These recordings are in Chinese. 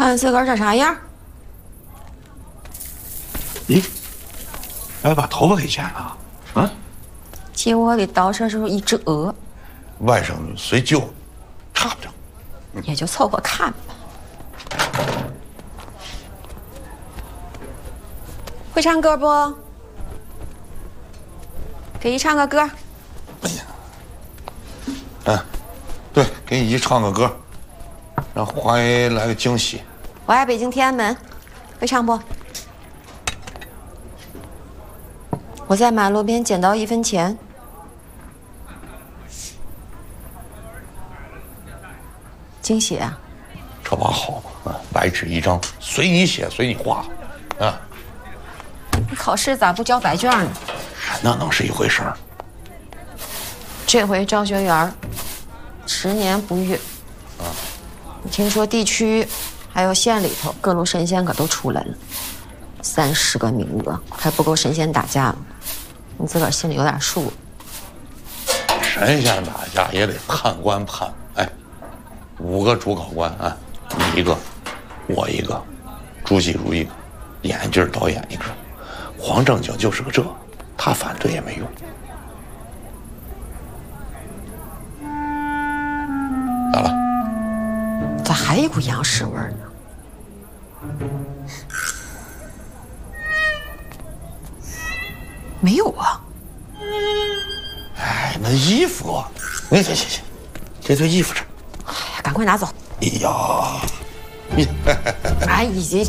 看自个儿这啥样？ 咦，还把头发给剪了？啊？ 结我的倒车时候一只鹅， 外甥随舅，差不着。 也就凑合看吧。会唱歌不？给姨唱个歌。 哎呀，嗯，对，给姨唱个歌，让华爷来个惊喜。 我爱北京天安门，会唱不？我在马路边捡到1分钱。惊喜啊！ 这把好嘛，白纸一张，随你写，随你画，啊。 你考试咋不交白卷呢？ 那能是一回事儿？ 这回招学员，10年不遇。 啊， 听说地区还有县里头各路神仙可都出来了，30个名额还不够神仙打架吗？你自个儿心里有点数。 神仙打架也得判官判，哎，5个主考官啊，你一个，我一个，朱熹如一个，眼镜导演一个，黄正经就是个这，他反对也没用。咋了？ 咋还一股羊屎味儿呢？没有啊。 哎，那衣服，行，这堆衣服这。 哎呀，赶快拿走！ 哎呀，你， 哎，你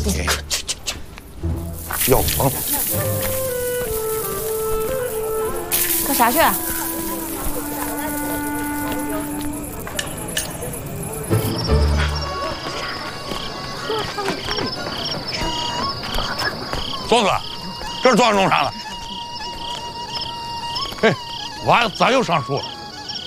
要房子。 干啥去？ 孙子，这是多少弄啥了？嘿，娃咋又上树了？